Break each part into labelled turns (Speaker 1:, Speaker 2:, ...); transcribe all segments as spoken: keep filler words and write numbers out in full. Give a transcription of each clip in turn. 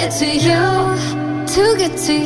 Speaker 1: get to you, to get to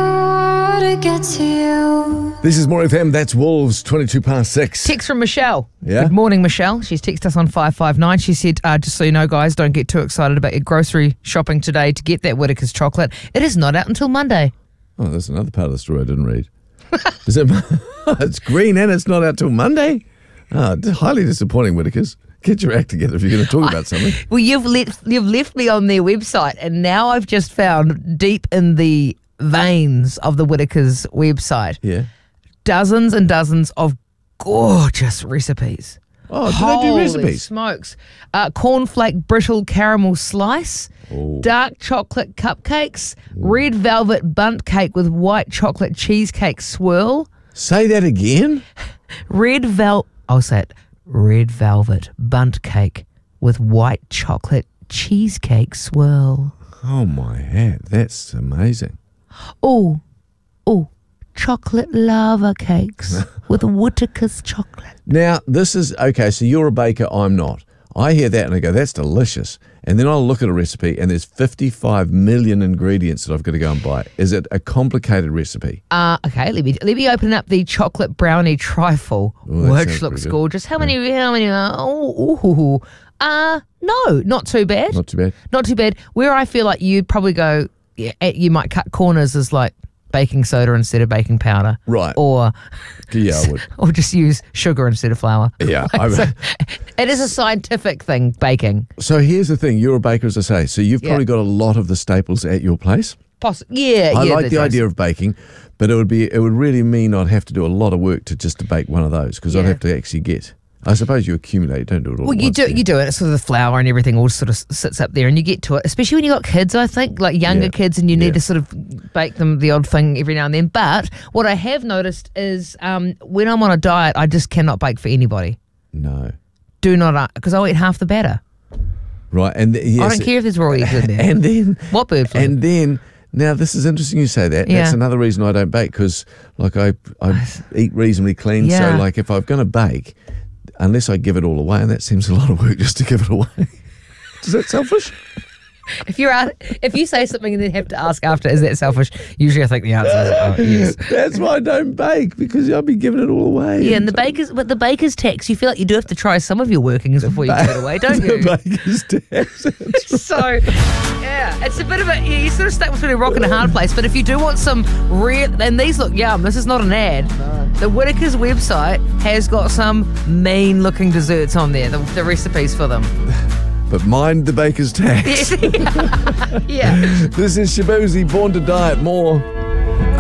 Speaker 1: you, to get to you.
Speaker 2: This is More F M. That's Wolves, twenty-two past six.
Speaker 3: Text from Michelle.
Speaker 2: Yeah?
Speaker 3: Good morning, Michelle. She's texted us on five five nine. She said, uh, just so you know, guys, don't get too excited about your grocery shopping today to get that Whittaker's chocolate. It is not out until Monday.
Speaker 2: Oh, there's another part of the story I didn't read. Is it? It's green and it's not out till Monday? Oh, highly disappointing, Whittaker's. Get your act together if you're going to talk about something.
Speaker 3: Well, you've left, you've left me on their website, and now I've just found deep in the veins of the Whittaker's website
Speaker 2: Yeah.
Speaker 3: dozens and dozens of gorgeous recipes.
Speaker 2: Oh, do
Speaker 3: Holy
Speaker 2: they do recipes?
Speaker 3: smokes. Uh, cornflake brittle caramel slice,
Speaker 2: Oh.
Speaker 3: dark chocolate cupcakes, red velvet bundt cake with white chocolate cheesecake swirl,
Speaker 2: Say that again?
Speaker 3: red vel... I'll say it. Red velvet bundt cake with white chocolate cheesecake swirl.
Speaker 2: Oh, my hat. That's amazing.
Speaker 3: Oh, oh, chocolate lava cakes with Whittaker's chocolate.
Speaker 2: Now, this is, okay, so you're a baker, I'm not. I hear that and I go, that's delicious. And then I'll look at a recipe and there's fifty-five million ingredients that I've got to go and buy. Is it a complicated recipe?
Speaker 3: Uh, okay, let me let me open up the chocolate brownie trifle,
Speaker 2: Ooh, that
Speaker 3: which
Speaker 2: sounds
Speaker 3: looks
Speaker 2: pretty good.
Speaker 3: gorgeous. How many? How many? Uh, oh, ooh, ooh, ooh. uh, no, not too bad.
Speaker 2: Not too bad.
Speaker 3: Not too bad. Where I feel like you'd probably go, yeah, you might cut corners as like baking soda instead of baking powder,
Speaker 2: Right.
Speaker 3: Or
Speaker 2: Yeah, I would.
Speaker 3: or just use sugar instead of flour.
Speaker 2: Yeah. I
Speaker 3: So, it is a scientific thing, baking.
Speaker 2: So here's the thing. You're a baker, as I say. So you've
Speaker 3: Yeah.
Speaker 2: probably got a lot of the staples at your place.
Speaker 3: Poss- yeah,
Speaker 2: I
Speaker 3: yeah.
Speaker 2: like the
Speaker 3: does.
Speaker 2: idea of baking, but it would be it would really mean I'd have to do a lot of work to just to bake one of those because I'd
Speaker 3: Yeah.
Speaker 2: have to actually get. I suppose you accumulate, you don't do it all.
Speaker 3: Well,
Speaker 2: at
Speaker 3: you
Speaker 2: once,
Speaker 3: do
Speaker 2: you?
Speaker 3: you do it. Sort of the flour and everything all sort of sits up there, and you get to it. Especially when you got kids, I think, like younger
Speaker 2: Yeah.
Speaker 3: kids, and you need
Speaker 2: Yeah.
Speaker 3: to sort of bake them the odd thing every now and then. But what I have noticed is um, when I'm on a diet, I just cannot bake for anybody.
Speaker 2: No.
Speaker 3: Do not, because I'll eat half the batter.
Speaker 2: Right, and th- yes,
Speaker 3: I don't care if there's raw eggs in there.
Speaker 2: And then
Speaker 3: What bird flu?
Speaker 2: And then now this is interesting you say that.
Speaker 3: Yeah.
Speaker 2: That's another reason I don't bake because like I I eat reasonably clean.
Speaker 3: Yeah.
Speaker 2: So like if I'm going to bake, unless I give it all away, and that seems a lot of work just to give it away. Is that selfish?
Speaker 3: If you're out, if you say something and then have to ask after, is that selfish? Usually, I think the answer is oh, yes.
Speaker 2: That's why I don't bake because I'll be giving it all away.
Speaker 3: Yeah, and the baker's, but the baker's tax, you feel like you do have to try some of your workings before you give it away, don't you?
Speaker 2: The baker's tax. That's right.
Speaker 3: So, yeah, it's a bit of a, yeah, you're sort of stuck between a rock and a hard place. But if you do want some real, and these look yum, this is not an ad. No. The Whittaker's website has got some mean looking desserts on there, the, the recipes for them.
Speaker 2: But mind the baker's tax.
Speaker 3: yeah.
Speaker 2: This is Shabuzi, Born to Diet. More.